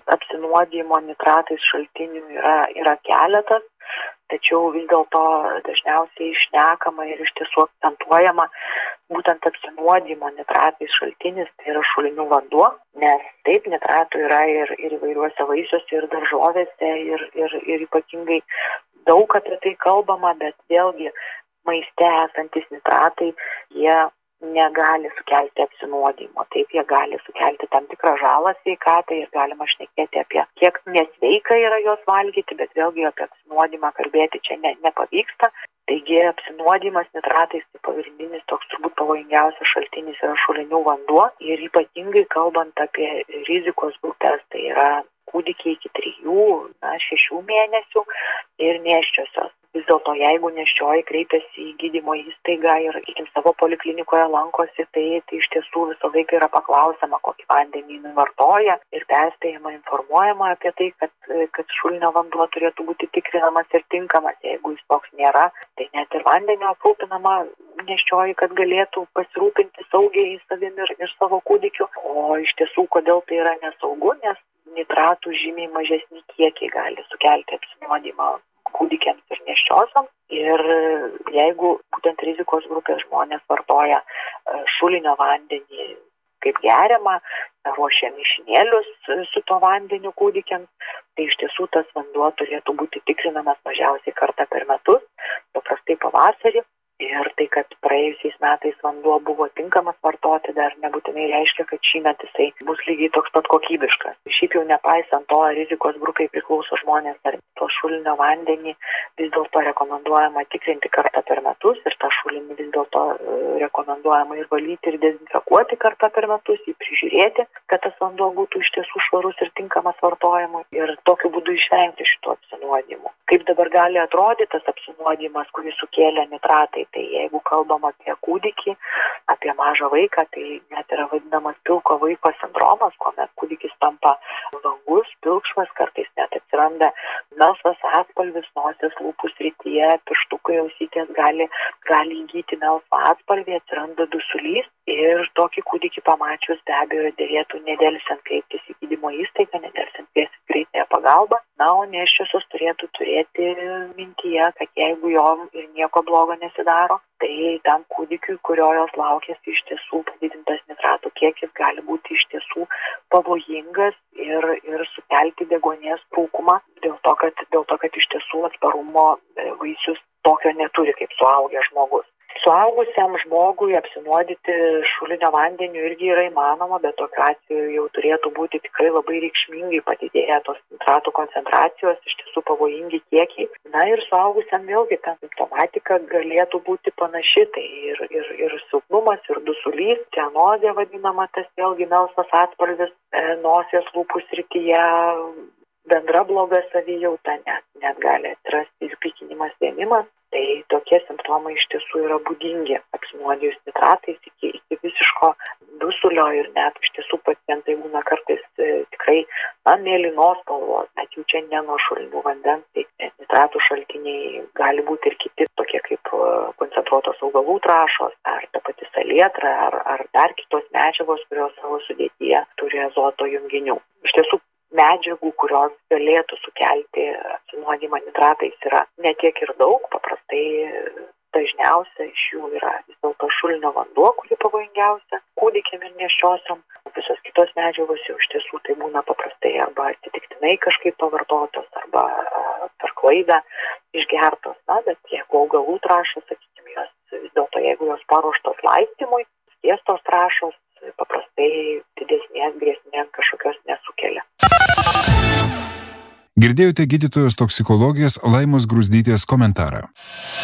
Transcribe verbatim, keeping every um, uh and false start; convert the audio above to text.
apsinuodijimo nitratais šaltinių yra, yra keletas, tačiau vis dėlto dažniausiai šnekama ir iš tiesų akcentuojama būtent apsinuodijimo nitratais šaltinis, tai yra šulinių vanduo, nes taip nitratų yra ir, ir įvairiuose vaisiuose, ir daržovėse, ir, ir, ir ypatingai daug apie tai kalbama, bet vėlgi maiste esantis nitratai, jie negali sukelti apsinuodijimo. Taip, jie gali sukelti tam tikrą žalą sveikatai ir galima šnekėti apie kiek nesveika yra juos valgyti, bet vėlgi apie apsinuodijimą kalbėti čia ne, nepavyksta. Taigi apsinuodijimas nitratais tai pagrindinis toks turbūt pavojingiausias šaltinis yra šulinių vanduo ir ypatingai kalbant apie rizikos grupės, tai yra kūdikiai iki trijų, na, šešių mėnesių ir nėščiosios. Vis dėlto, jeigu nėščioji kreipiasi į gydymo įstaigą ir, sakykim, savo poliklinikoje lankosi, tai, tai iš tiesų visą laiką yra paklausama, kokį vandenį jinai vartoja ir perspėjama, informuojama apie tai, kad, kad šulinio vanduo turėtų būti tikrinamas ir tinkamas. Jeigu jis toks nėra, tai net ir vandenio aprūpinama nėščioji, kad galėtų pasirūpinti saugiai savim ir, ir savo kūdikiu. O iš tiesų, kodėl tai yra nesaugu, nes nitratų žymiai mažesni kiekiai gali sukelti apsinuodijimą kūdikiams ir nėščiosioms. Ir jeigu būtent rizikos grupės žmonės vartoja šulinio vandenį kaip geriamą, ruošia mišinėlius su to vandeniu kūdikiams, tai iš tiesų tas vanduo turėtų būti tikrinamas mažiausiai kartą per metus, paprastai pavasarį. Ir tai, kad praėjusiais metais vanduo buvo tinkamas vartoti, dar nebūtinai reiškia, kad šįmet jisai bus lygiai toks pat kokybiškas. Šiaip jau nepaisant to, rizikos grupiai priklauso žmonės, ar to šulinio vandenį vis dėlto rekomenduojama tikrinti kartą per metus ir tą šulinį vis dėlto rekomenduojama ir valyti ir dezinfekuoti kartą per metus, jį prižiūrėti, kad tas vanduo būtų iš tiesų švarus ir tinkamas vartojimui ir tokiu būdu išvengti šitų apsinuodijimų. Kaip dabar gali atrodyti tas apsinuodijimas, kurį sukėlė nitratai? Tai jeigu kalbam apie kūdikį, apie mažą vaiką, tai net yra vadinamas pilko vaiko sindromas, kuomet kūdikis tampa vangus, pilkšvas, kartais net atsiranda melsvas atspalvis nosies lūpų srityje, pirštukai, ausytės gali, gali įgyti melsvą atspalvį, atsiranda dusulys ir tokį kūdikį pamačius be abejo dėlėtų nedelsiant kreiptis į gydymo įstaigą, nedelsiant kviesti greitąją pagalbą. Na, o nėščiosios turėtų turėti mintyje, kad jeigu jom ir nieko blogo nesidaro, tai tam kūdikiui, kurio jos laukėsi, iš tiesų padidintas nitratų kiekis gali būti iš tiesų pavojingas ir, ir sukelti deguonies trūkumą, dėl to, kad, dėl to, kad iš tiesų atsparumo vaisius tokio neturi kaip suaugęs žmogus. Suaugusiam žmogui apsinuodyti šulinio vandeniu irgi yra įmanoma, bet tokiu atveju jau turėtų būti tikrai labai reikšmingai padidėję tos nitratų koncentracijos, iš tiesų pavojingi kiekiai. Na ir suaugusiam vėlgi ta simptomatika galėtų būti panaši, tai ir, ir, ir silpnumas, ir dusulys, cianozė vadinama, tas vėlgi melsvas atspalvis e, nosies lūpų srityje, bendra bloga savijauta, net, net gali atsirasti ir pykinimas, vėmimas. Tai tokie simptomai iš tiesų yra būdingi apsinuodijus nitratais iki, iki visiško dusulio ir net iš tiesų pacientai būna kartais e, tikrai na, mėlynos spalvos, net jų čia ne nuo šulinių vandens, tai nitratų šaltiniai gali būti ir kiti, tokie kaip koncentruotos augalų trąšos, ar ta pati salietra, ar, ar dar kitos medžiagos, kurios savo sudėtyje turi azoto junginių. Iš tiesų medžiagų, kurios galėtų sukelti apsinuodijimą nitratais yra ne tiek ir daug, paprastai dažniausia iš jų yra vis dėlto šulinio vanduo, kuri pavojingiausia kūdikiam ir nėščiosiom. Visos kitos medžiagos jau iš tiesų tai būna paprastai arba atsitiktinai kažkaip pavartotos, arba per klaidą išgertos. Na, bet jeigu augalų trąšos, sakykime, jos vis dėlto, jeigu jos paruoštos laistymui, skiestos trąšos paprastai didesnės grėsmės kažkokios nesukelia. Girdėjote gydytojos toksikologės Laimos Gruzdytės komentarą.